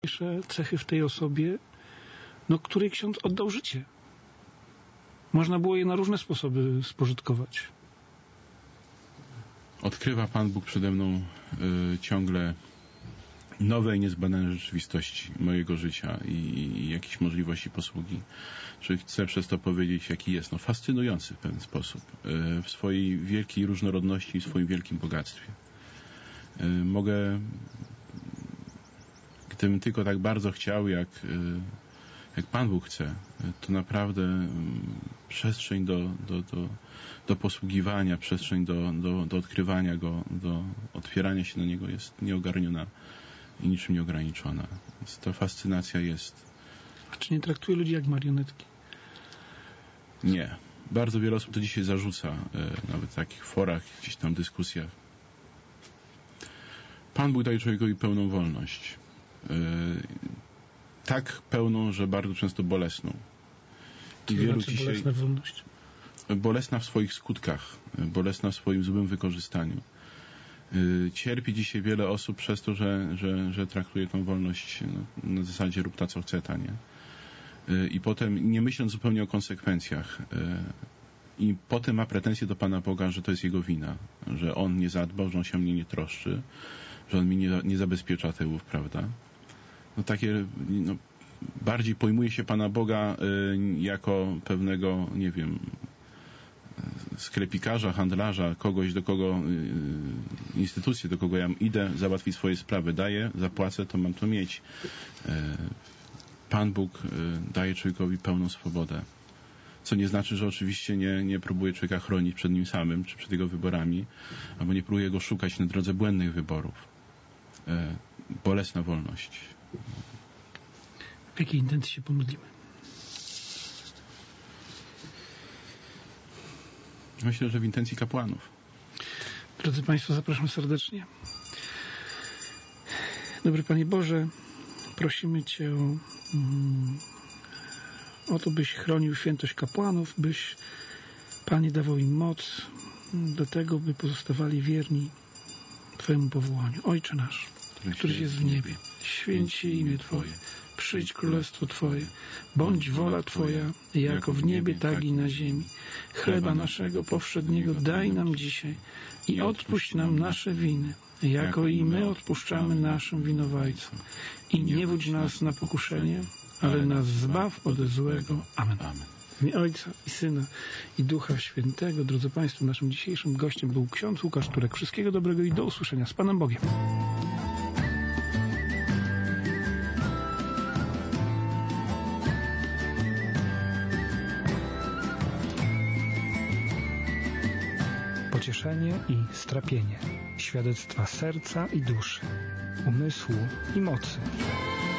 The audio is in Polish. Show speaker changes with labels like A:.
A: cechy w tej osobie, której ksiądz oddał życie. Można było je na różne sposoby spożytkować.
B: Odkrywa Pan Bóg przede mną ciągle nowe i niezbadane rzeczywistości mojego życia i jakieś możliwości posługi. Czy chcę przez to powiedzieć, jaki jest? Fascynujący w pewien sposób. W swojej wielkiej różnorodności i w swoim wielkim bogactwie. Mogę, gdybym tylko tak bardzo chciał, jak Pan Bóg chce, to naprawdę przestrzeń do posługiwania, przestrzeń do odkrywania Go, do otwierania się na Niego jest nieogarniona i niczym nieograniczona. Więc ta fascynacja jest.
A: A czy nie traktuje ludzi jak marionetki?
B: Nie. Bardzo wiele osób to dzisiaj zarzuca, nawet w takich forach, gdzieś tam dyskusjach. Pan Bóg daje człowiekowi pełną wolność. Tak pełną, że bardzo często bolesną.
A: I wielu dzisiaj bolesna wolność?
B: Bolesna w swoich skutkach, bolesna w swoim złym wykorzystaniu. Cierpi dzisiaj wiele osób przez to, że traktuje tą wolność na zasadzie rób ta co chce, nie? I potem nie myśląc zupełnie o konsekwencjach. I potem ma pretensje do Pana Boga, że to jest jego wina, że On nie zadbał, że On się o mnie nie troszczy, że On mi nie zabezpiecza tyłów, prawda? Bardziej pojmuje się Pana Boga jako pewnego, nie wiem, sklepikarza, handlarza, kogoś, do kogo instytucję, do kogo ja idę, załatwić swoje sprawy, daję, zapłacę, to mam to mieć. Pan Bóg daje człowiekowi pełną swobodę. Co nie znaczy, że oczywiście nie próbuje człowieka chronić przed nim samym, czy przed jego wyborami, albo nie próbuje go szukać na drodze błędnych wyborów. Bolesna wolność.
A: W jakiej intencji się pomodlimy?
B: Myślę, że w intencji kapłanów.
A: Drodzy Państwo, zapraszam serdecznie. Dobry Panie Boże, prosimy Cię o to, byś chronił świętość kapłanów, byś, Panie, dawał im moc do tego, by pozostawali wierni Twojemu powołaniu. Ojcze nasz, któryś jest w niebie, święć się imię Twoje, przyjdź królestwo Twoje, bądź wola Twoja, jako w niebie, tak i na ziemi. Chleba naszego powszedniego daj nam dzisiaj i odpuść nam nasze winy, jako i my odpuszczamy naszym winowajcom. I nie wódź nas na pokuszenie, ale nas zbaw ode złego. Amen. W imię Ojca i Syna i Ducha Świętego. Drodzy Państwo, naszym dzisiejszym gościem był ksiądz Łukasz Turek. Wszystkiego dobrego i do usłyszenia z Panem Bogiem.
C: Pocieszenie i strapienie, świadectwa serca i duszy, umysłu i mocy.